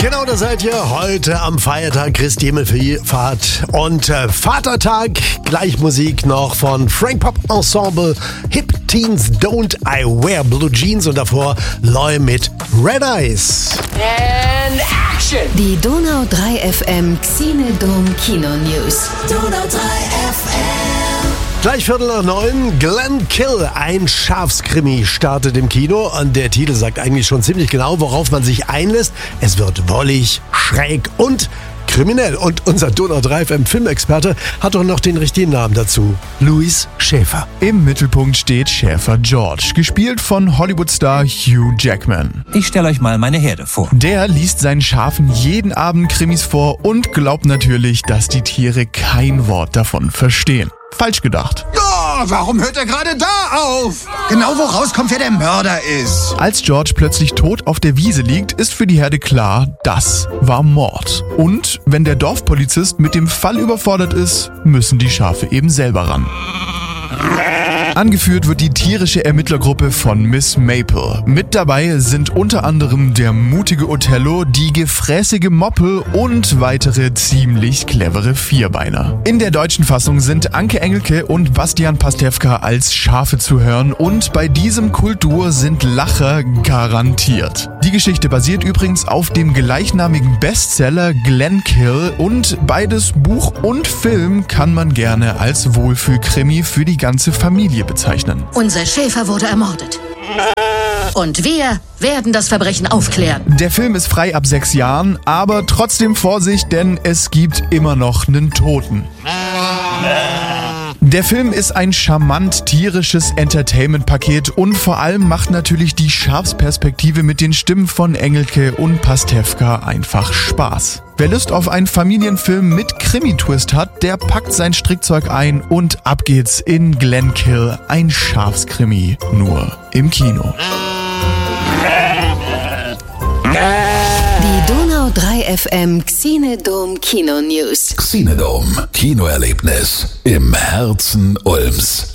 Genau, da seid ihr heute am Feiertag Christi Himmelfahrt und Vatertag. Gleich Musik noch von Frank Pop Ensemble, Hip Teens Don't I Wear Blue Jeans und davor Loy mit Red Eyes. And action! Die Donau 3 FM Xenodom Kino News. Donau 3 FM. Gleich 8:45, Glenn Kill, ein Schafskrimi startet im Kino und der Titel sagt eigentlich schon ziemlich genau, worauf man sich einlässt. Es wird wollig, schräg und kriminell. Und unser Donau 3 FM Filmexperte hat doch noch den richtigen Namen dazu. Louis Schäfer. Im Mittelpunkt steht Schäfer George, gespielt von Hollywood-Star Hugh Jackman. Ich stelle euch mal meine Herde vor. Der liest seinen Schafen jeden Abend Krimis vor und glaubt natürlich, dass die Tiere kein Wort davon verstehen. Falsch gedacht. Oh, warum hört er gerade da auf? Genau wo rauskommt, wer der Mörder ist. Als George plötzlich tot auf der Wiese liegt, ist für die Herde klar, das war Mord. Und wenn der Dorfpolizist mit dem Fall überfordert ist, müssen die Schafe eben selber ran. Angeführt wird die tierische Ermittlergruppe von Miss Maple. Mit dabei sind unter anderem der mutige Othello, die gefräßige Moppel und weitere ziemlich clevere Vierbeiner. In der deutschen Fassung sind Anke Engelke und Bastian Pastewka als Schafe zu hören und bei diesem Kultduo sind Lacher garantiert. Die Geschichte basiert übrigens auf dem gleichnamigen Bestseller Glenn Kill und beides Buch und Film kann man gerne als Wohlfühlkrimi für die ganze Familie bezeichnen. Unser Schäfer wurde ermordet. Und wir werden das Verbrechen aufklären. Der Film ist frei ab 6 Jahren, aber trotzdem Vorsicht, denn es gibt immer noch einen Toten. Der Film ist ein charmant tierisches Entertainment-Paket und vor allem macht natürlich die Schafsperspektive mit den Stimmen von Engelke und Pastewka einfach Spaß. Wer Lust auf einen Familienfilm mit Krimi-Twist hat, der packt sein Strickzeug ein und ab geht's in Glenn Kill, ein Schafskrimi, nur im Kino. Die Donau 3 FM Xenodom Kino News. Xenodom, Kinoerlebnis im Herzen Ulms.